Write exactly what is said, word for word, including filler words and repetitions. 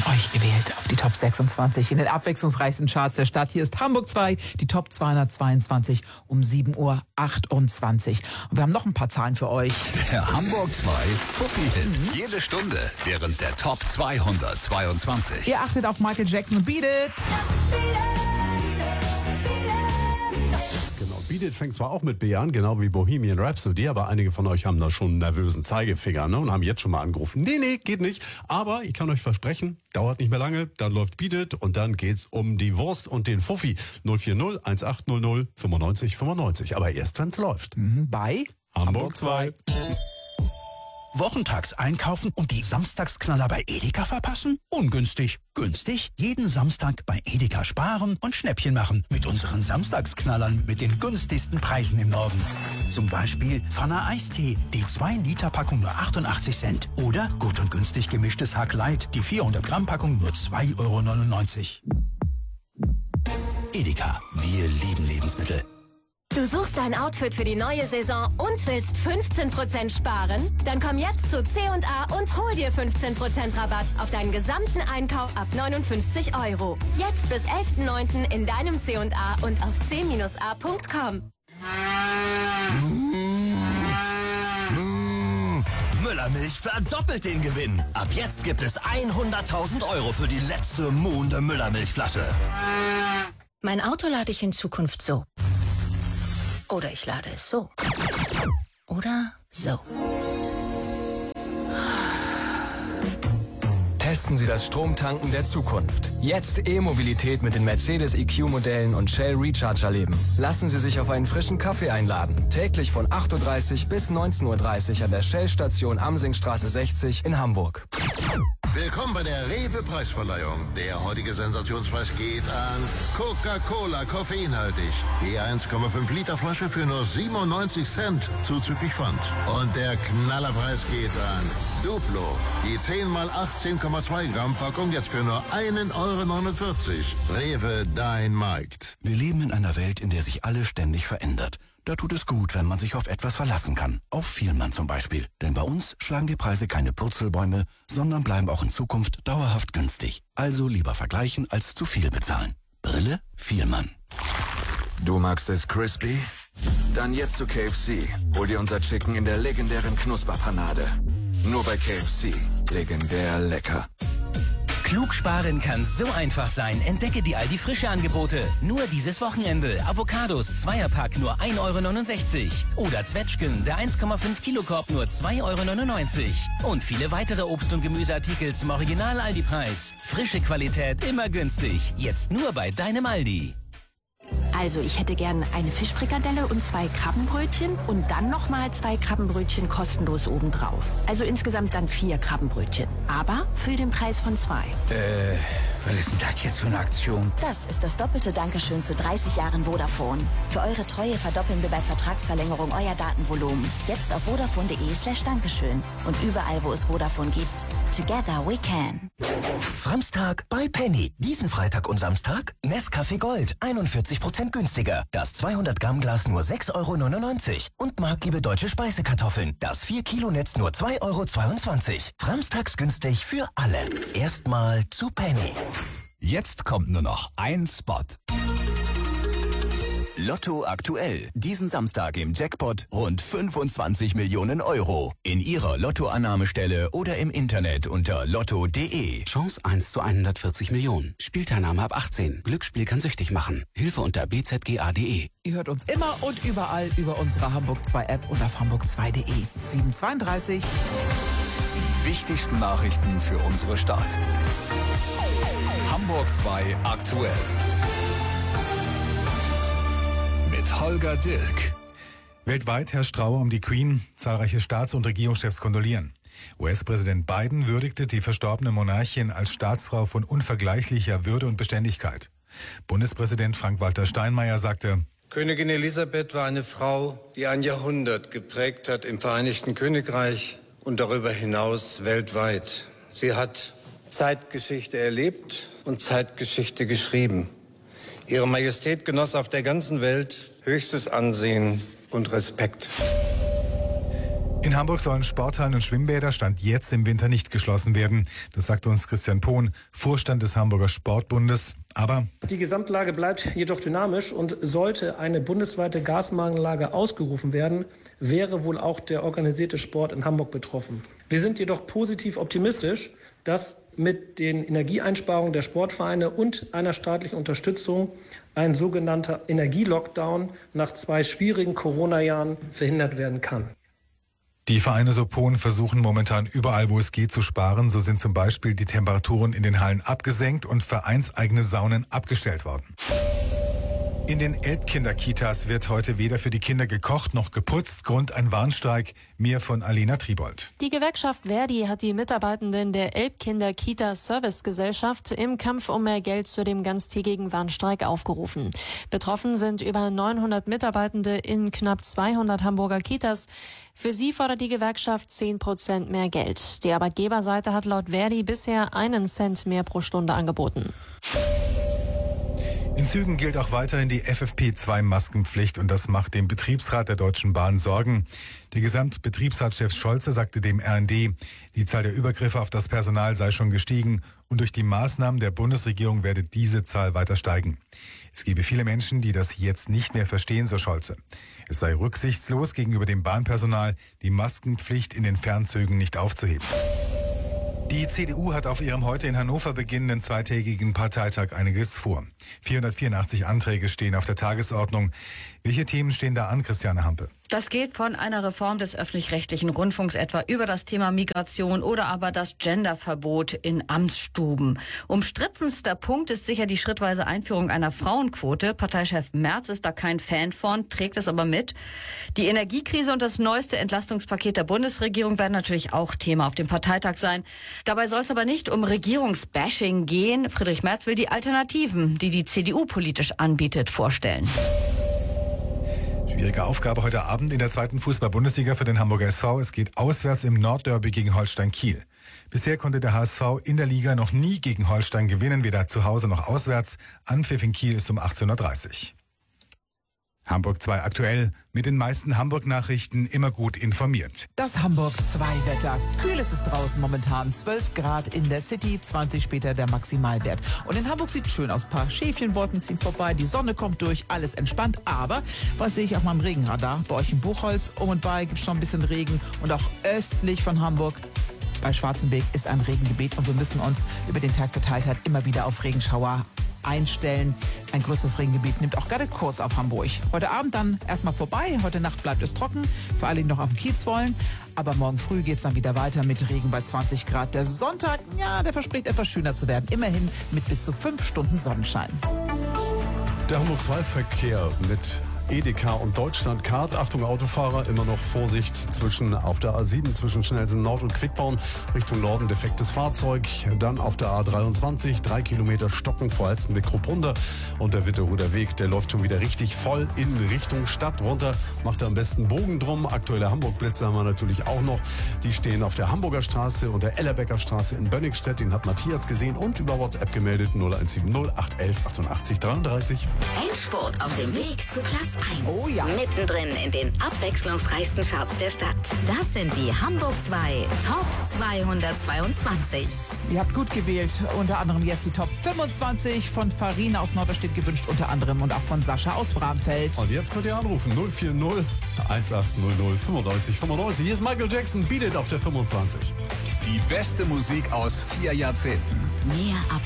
euch gewählt auf die Top sechsundzwanzig in den abwechslungsreichsten Charts der Stadt. Hier ist Hamburg zwei, die Top zweihundertzweiundzwanzig um sieben Uhr achtundzwanzig. Und wir haben noch ein paar Zahlen für euch. Der Hamburg zwei Fuffi-Hit. Mhm. Jede Stunde während der Top zweihundertzweiundzwanzig. Ihr achtet auf Michael Jackson und Beat It. Beat It fängt zwar auch mit B an, genau wie Bohemian Rhapsody, aber einige von euch haben da schon einen nervösen Zeigefinger, ne, und haben jetzt schon mal angerufen. Nee, nee, geht nicht. Aber ich kann euch versprechen, dauert nicht mehr lange, dann läuft Beat It und dann geht's um die Wurst und den Fuffi. null vier null eins acht null null fünfundneunzig fünfundneunzig. Aber erst, wenn's läuft. Mhm, bei Hamburg zwei. Wochentags einkaufen und die Samstagsknaller bei Edeka verpassen? Ungünstig. Günstig? Jeden Samstag bei Edeka sparen und Schnäppchen machen mit unseren Samstagsknallern mit den günstigsten Preisen im Norden. Zum Beispiel Pfanner Eistee, die zwei Liter Packung nur achtundachtzig Cent. Oder gut und günstig gemischtes Hack Light, die vierhundert Gramm Packung nur zwei Euro neunundneunzig. Edeka, wir lieben Lebensmittel. Du suchst dein Outfit für die neue Saison und willst fünfzehn Prozent sparen? Dann komm jetzt zu C und A und hol dir fünfzehn Prozent Rabatt auf deinen gesamten Einkauf ab neunundfünfzig Euro. Jetzt bis elften neunten in deinem C und A und auf c a punkt com. Müllermilch verdoppelt den Gewinn. Ab jetzt gibt es hunderttausend Euro für die letzte Monde Müllermilchflasche. Mein Auto lade ich in Zukunft so. Oder ich lade es so. Oder so. Testen Sie das Stromtanken der Zukunft. Jetzt E-Mobilität mit den Mercedes E Q-Modellen und Shell Recharge erleben. Lassen Sie sich auf einen frischen Kaffee einladen. Täglich von acht Uhr dreißig bis neunzehn Uhr dreißig an der Shell-Station Amsingstraße sechzig in Hamburg. Willkommen bei der Rewe-Preisverleihung. Der heutige Sensationspreis geht an Coca-Cola, koffeinhaltig. Die eins Komma fünf Liter Flasche für nur siebenundneunzig Cent, zuzüglich Pfand. Und der Knallerpreis geht an Duplo. Die zehn mal achtzehn Komma zwei Gramm Packung jetzt für nur ein Euro neunundvierzig. Rewe, dein Markt. Wir leben in einer Welt, in der sich alles ständig verändert. Da tut es gut, wenn man sich auf etwas verlassen kann. Auf Vielmann zum Beispiel. Denn bei uns schlagen die Preise keine Purzelbäume, sondern bleiben auch in Zukunft dauerhaft günstig. Also lieber vergleichen als zu viel bezahlen. Brille Vielmann. Du magst es crispy? Dann jetzt zu K F C. Hol dir unser Chicken in der legendären Knusperpanade. Nur bei K F C. Legendär lecker. Klug sparen kann so einfach sein. Entdecke die Aldi frische Angebote. Nur dieses Wochenende. Avocados, Zweierpack nur ein Euro neunundsechzig. Oder Zwetschgen, der eins Komma fünf Kilo Korb nur zwei Euro neunundneunzig. Und viele weitere Obst- und Gemüseartikel zum Original Aldi-Preis. Frische Qualität, immer günstig. Jetzt nur bei deinem Aldi. Also, ich hätte gern eine Fischfrikadelle und zwei Krabbenbrötchen und dann nochmal zwei Krabbenbrötchen kostenlos obendrauf. Also insgesamt dann vier Krabbenbrötchen. Aber für den Preis von zwei. Äh, was ist denn das jetzt für eine Aktion? Das ist das doppelte Dankeschön zu dreißig Jahren Vodafone. Für eure Treue verdoppeln wir bei Vertragsverlängerung euer Datenvolumen. Jetzt auf vodafone.de slash Dankeschön. Und überall, wo es Vodafone gibt. Together we can. Samstag bei Penny. Diesen Freitag und Samstag Nescafé Gold. einundvierzig Prozent günstiger. Das zweihundert Gramm Glas nur sechs Euro neunundneunzig. Und Markliebe deutsche Speisekartoffeln. Das vier Kilo Netz nur zwei Euro zweiundzwanzig. Samstags günstig für alle. Erstmal zu Penny. Jetzt kommt nur noch ein Spot. Lotto aktuell. Diesen Samstag im Jackpot rund fünfundzwanzig Millionen Euro. In Ihrer Lottoannahmestelle oder im Internet unter lotto punkt de. Chance eins zu hundertvierzig Millionen. Spielteilnahme ab achtzehn. Glücksspiel kann süchtig machen. Hilfe unter b z g a punkt de. Ihr hört uns immer und überall über unsere Hamburg zwei App und auf hamburg zwei punkt de. sieben Uhr zweiunddreißig. Die wichtigsten Nachrichten für unsere Stadt. Hamburg zwei aktuell. Mit Holger Dilk. Weltweit herrscht Trauer um die Queen. Zahlreiche Staats- und Regierungschefs kondolieren. U S-Präsident Biden würdigte die verstorbene Monarchin als Staatsfrau von unvergleichlicher Würde und Beständigkeit. Bundespräsident Frank-Walter Steinmeier sagte: Königin Elisabeth war eine Frau, die ein Jahrhundert geprägt hat im Vereinigten Königreich und darüber hinaus weltweit. Sie hat Zeitgeschichte erlebt und Zeitgeschichte geschrieben. Ihre Majestät genoss auf der ganzen Welt höchstes Ansehen und Respekt. In Hamburg sollen Sporthallen und Schwimmbäder Stand jetzt im Winter nicht geschlossen werden. Das sagte uns Christian Pohn, Vorstand des Hamburger Sportbundes. Aber die Gesamtlage bleibt jedoch dynamisch und sollte eine bundesweite Gasmangellage ausgerufen werden, wäre wohl auch der organisierte Sport in Hamburg betroffen. Wir sind jedoch positiv optimistisch, dass mit den Energieeinsparungen der Sportvereine und einer staatlichen Unterstützung ein sogenannter Energielockdown nach zwei schwierigen Corona-Jahren verhindert werden kann. Die Vereine Sopon versuchen momentan überall, wo es geht, zu sparen. So sind zum Beispiel die Temperaturen in den Hallen abgesenkt und vereinseigene Saunen abgestellt worden. In den Elbkinder-Kitas wird heute weder für die Kinder gekocht noch geputzt. Grund ein Warnstreik. Mehr von Alena Tribold. Die Gewerkschaft Verdi hat die Mitarbeitenden der Elbkinder-Kita-Service-Gesellschaft im Kampf um mehr Geld zu dem ganztägigen Warnstreik aufgerufen. Betroffen sind über neunhundert Mitarbeitende in knapp zweihundert Hamburger Kitas. Für sie fordert die Gewerkschaft zehn Prozent mehr Geld. Die Arbeitgeberseite hat laut Verdi bisher einen Cent mehr pro Stunde angeboten. In Zügen gilt auch weiterhin die F F P zwei Maskenpflicht und das macht dem Betriebsrat der Deutschen Bahn Sorgen. Der Gesamtbetriebsratschef Scholze sagte dem R N D, die Zahl der Übergriffe auf das Personal sei schon gestiegen und durch die Maßnahmen der Bundesregierung werde diese Zahl weiter steigen. Es gebe viele Menschen, die das jetzt nicht mehr verstehen, so Scholze. Es sei rücksichtslos gegenüber dem Bahnpersonal, die Maskenpflicht in den Fernzügen nicht aufzuheben. Die C D U hat auf ihrem heute in Hannover beginnenden zweitägigen Parteitag einiges vor. vierhundertvierundachtzig Anträge stehen auf der Tagesordnung. Welche Themen stehen da an, Christiane Hampe? Das geht von einer Reform des öffentlich-rechtlichen Rundfunks etwa über das Thema Migration oder aber das Genderverbot in Amtsstuben. Umstrittenster Punkt ist sicher die schrittweise Einführung einer Frauenquote. Parteichef Merz ist da kein Fan von, trägt es aber mit. Die Energiekrise und das neueste Entlastungspaket der Bundesregierung werden natürlich auch Thema auf dem Parteitag sein. Dabei soll es aber nicht um Regierungsbashing gehen. Friedrich Merz will die Alternativen, die die C D U politisch anbietet, vorstellen. Schwierige Aufgabe heute Abend in der zweiten Fußball-Bundesliga für den Hamburger S V. Es geht auswärts im Nordderby gegen Holstein Kiel. Bisher konnte der H S V in der Liga noch nie gegen Holstein gewinnen, weder zu Hause noch auswärts. Anpfiff in Kiel ist um achtzehn Uhr dreißig. Hamburg zwei aktuell, mit den meisten Hamburg-Nachrichten immer gut informiert. Das Hamburg zwei Wetter. Kühl ist es draußen momentan, zwölf Grad in der City, zwanzig später der Maximalwert. Und in Hamburg sieht es schön aus, ein paar Schäfchenwolken ziehen vorbei, die Sonne kommt durch, alles entspannt. Aber, was sehe ich auf meinem Regenradar? Bei euch in Buchholz, um und bei gibt es schon ein bisschen Regen und auch östlich von Hamburg. Bei Schwarzenberg ist ein Regengebiet und wir müssen uns über den Tag verteilt halt immer wieder auf Regenschauer einstellen. Ein größeres Regengebiet nimmt auch gerade Kurs auf Hamburg. Heute Abend dann erstmal vorbei. Heute Nacht bleibt es trocken, für alle, die noch auf den Kiez wollen. Aber morgen früh geht es dann wieder weiter mit Regen bei zwanzig Grad. Der Sonntag, ja, der verspricht etwas schöner zu werden. Immerhin mit bis zu fünf Stunden Sonnenschein. Der Hamburg zwei Verkehr mit Edeka und Deutschlandcard. Achtung Autofahrer, immer noch Vorsicht zwischen auf der A sieben zwischen Schnellsen Nord und Quickborn. Richtung Norden defektes Fahrzeug. Dann auf der A dreiundzwanzig, drei Kilometer Stocken vor Halstenbeck-Krupp-Runter. Und der Witterhuder Weg, der läuft schon wieder richtig voll in Richtung Stadt runter. Macht er am besten Bogen drum. Aktuelle Hamburg-Blitze haben wir natürlich auch noch. Die stehen auf der Hamburger Straße und der Ellerbecker Straße in Bönnigstedt. Den hat Matthias gesehen und über WhatsApp gemeldet null eins sieben null acht eins eins achtundachtzig dreiunddreißig. Endspurt auf dem Weg zu Platz eins. Oh ja. Mittendrin in den abwechslungsreichsten Charts der Stadt. Das sind die Hamburg zwei Top zweihundertzweiundzwanzig. Ihr habt gut gewählt. Unter anderem jetzt die Top fünfundzwanzig von Farina aus Norderstedt gewünscht, unter anderem und auch von Sascha aus Bramfeld. Und jetzt könnt ihr anrufen null vier null eins acht null null fünfundneunzig fünfundneunzig. Hier ist Michael Jackson, Beat It auf der fünfundzwanzig. Die beste Musik aus vier Jahrzehnten. Mehr ab